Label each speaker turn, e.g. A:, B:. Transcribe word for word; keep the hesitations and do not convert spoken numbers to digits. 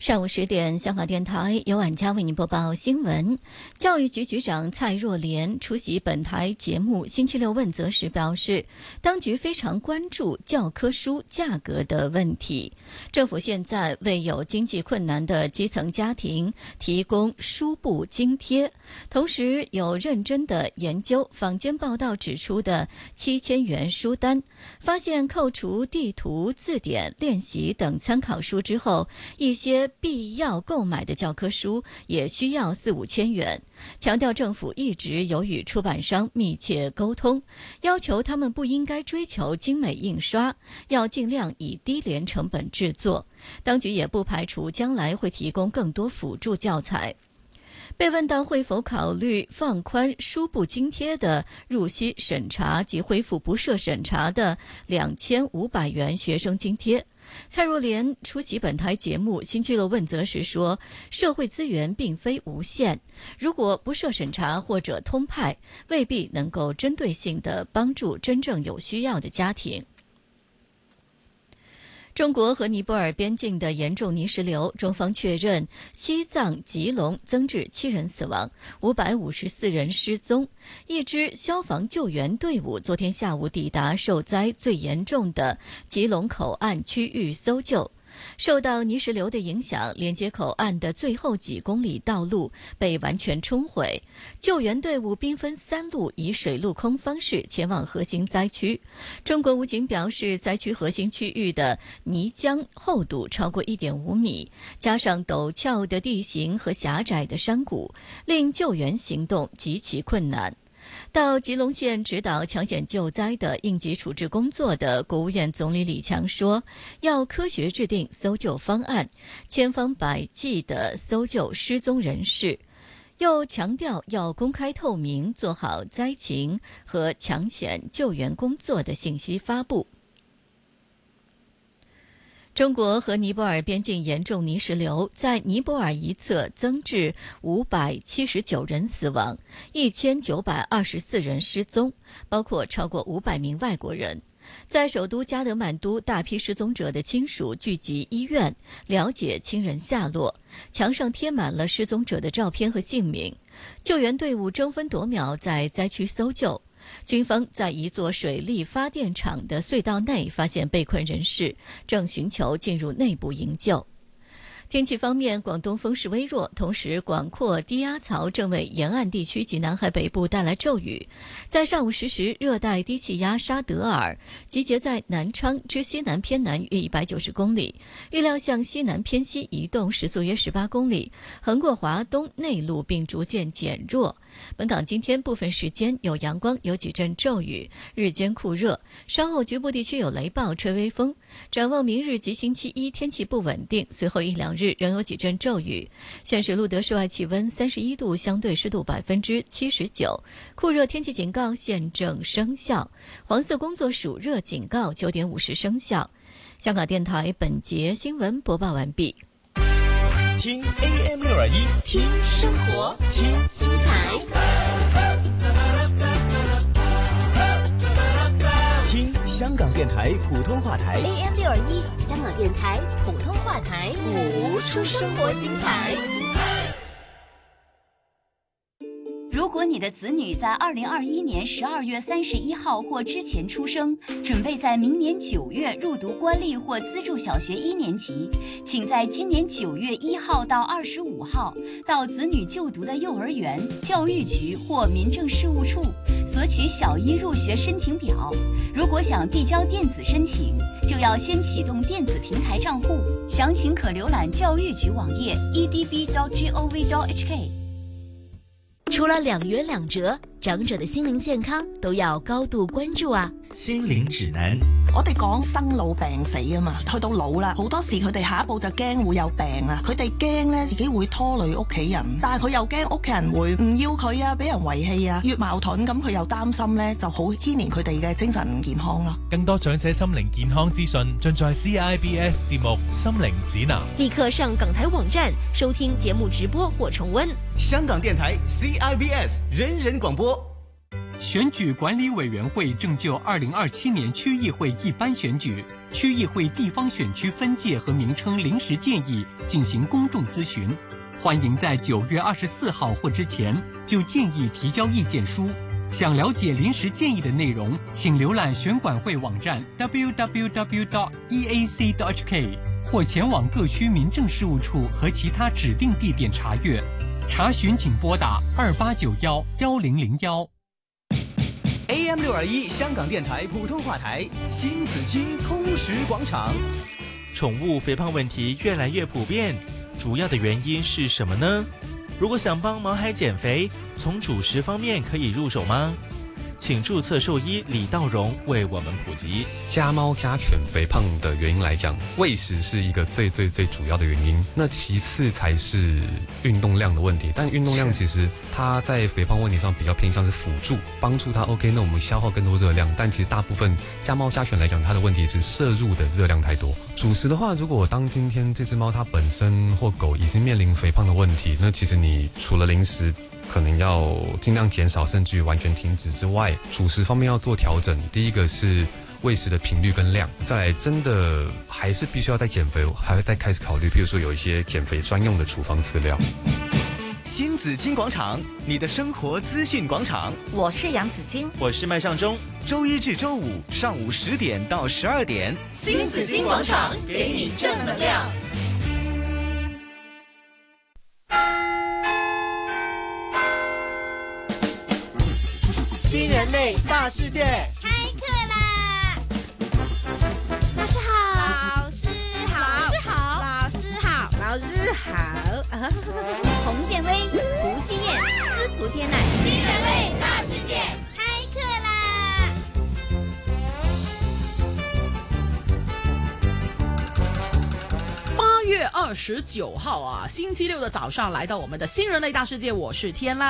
A: 上午十点，香港电台由婉佳为您播报新闻。教育局局长蔡若莲出席本台节目星期六问责时表示，当局非常关注教科书价格的问题。政府现在为有经济困难的基层家庭提供书簿津贴，同时有认真的研究坊间报道指出的七千元书单，发现扣除地图、字典、练习等参考书之后，一些必要购买的教科书也需要四五千元，强调政府一直有与出版商密切沟通，要求他们不应该追求精美印刷，要尽量以低廉成本制作。当局也不排除将来会提供更多辅助教材。被问到会否考虑放宽书簿津贴的入息审查及恢复不设审查的两千五百元学生津贴，蔡若莲出席本台节目星期六问责时说，社会资源并非无限，如果不设审查或者通派，未必能够针对性地帮助真正有需要的家庭。中国和尼泊尔边境的严重泥石流，中方确认西藏、吉隆增至七人死亡，五百五十四人失踪。一支消防救援队伍昨天下午抵达受灾最严重的吉隆口岸区域搜救。受到泥石流的影响，连接口岸的最后几公里道路被完全冲毁。救援队伍兵分三路，以水陆空方式前往核心灾区。中国武警表示，灾区核心区域的泥浆厚度超过 一点五米，加上陡峭的地形和狭窄的山谷，令救援行动极其困难。到吉隆县指导抢险救灾的应急处置工作的国务院总理李强说，要科学制定搜救方案，千方百计地搜救失踪人士，又强调要公开透明，做好灾情和抢险救援工作的信息发布。中国和尼泊尔边境严重泥石流，在尼泊尔一侧增至五百七十九人死亡，一千九百二十四人失踪，包括超过五百名外国人。在首都加德满都，大批失踪者的亲属聚集医院，了解亲人下落，墙上贴满了失踪者的照片和姓名。救援队伍争分夺秒在灾区搜救。军方在一座水力发电厂的隧道内发现被困人士，正寻求进入内部营救。天气方面，广东风势微弱，同时广阔低压槽正为沿岸地区及南海北部带来骤雨。在上午十时，热带低气压沙德尔集结在南昌之西南偏南约一百九十公里，预料向西南偏西移动，时速约十八公里，横过华东内陆并逐渐减弱。本港今天部分时间有阳光，有几阵骤雨，日间酷热，稍后局部地区有雷暴，吹微风。展望明日及星期一天气不稳定，随后一两日仍有几阵骤雨。现时录得室外气温三十一度，相对湿度百分之七十九，酷热天气警告现正生效，黄色工作暑热警告九点五十生效。香港电台本节新闻播报完毕。
B: 听 A M 六二一，
C: 听生活，听精彩，
B: 听香港电台普通话台
C: A M 六二一，香港电台普通话台，
B: 谱出生活精彩。
D: 如果你的子女在二零二一年十二月三十一号或之前出生，准备在明年九月入读官立或资助小学一年级，请在今年九月一号到二十五号到子女就读的幼儿园、教育局或民政事务处索取小一入学申请表。如果想递交电子申请，就要先启动电子平台账户，详情可浏览教育局网页 e d b dot gov dot h k。
C: 除了两元两折，长者的心灵健康都要高度關注啊！
E: 心靈指南，
F: 我哋講生老病死啊嘛，去到老啦，好多時佢哋下一步就驚會有病啊，佢哋驚咧自己會拖累屋企人，但係佢又驚屋企人會唔要佢啊，俾人遺棄啊，越矛盾咁佢又擔心咧，就好牽連佢哋嘅精神健康啦。
G: 更多長者心靈健康資訊盡在 C I B S 節目《心靈指南》，
C: 立刻上港台網站收聽節目直播或重溫。
B: 香港電台 C I B S 人人廣播。
H: 選舉管理委員會正就二零二七年區議會一般選舉
E: 区议会地方选区分界和名称临时建议进行公众咨询，欢迎在九月二十四号或之前就建议提交意见书。想了解临时建议的内容，请浏览选管会网站 double-u double-u double-u dot e a c dot h k 或前往各区民政事务处和其他指定地点查阅。查询请拨打二八九幺幺零零幺。
B: A M 六二一香港电台普通话台，新紫金通识广场。
H: 宠物肥胖问题越来越普遍，主要的原因是什么呢？如果想帮毛孩减肥，从主食方面可以入手吗？请注册兽医李道荣为我们普及。
I: 家猫家犬肥胖的原因来讲，喂食是一个最最最主要的原因，那其次才是运动量的问题。但运动量其实它在肥胖问题上比较偏向是辅助，帮助它 OK， 那我们消耗更多热量。但其实大部分家猫家犬来讲，它的问题是摄入的热量太多。主食的话，如果当今天这只猫它本身或狗已经面临肥胖的问题，那其实你除了零食可能要尽量减少，甚至于完全停止之外，主食方面要做调整。第一个是喂食的频率跟量，再来真的还是必须要在减肥，还会再开始考虑，譬如说有一些减肥专用的处方饲料。
B: 新紫金广场，你的生活资讯广场。
J: 我是杨紫金，
H: 我是麦尚中。
B: 周一至周五上午十点到十二点，
J: 新紫金广场给你正能量。
K: 新人类大世界
L: 开课啦！老师好，老师好，老师好，
K: 老师好。
L: 洪建威、胡希燕、司徒天籁，
J: 新人类大世界
L: 开课啦！
M: 八月二十九号啊，星期六的早上来到我们的新人类大世界，我是天籁。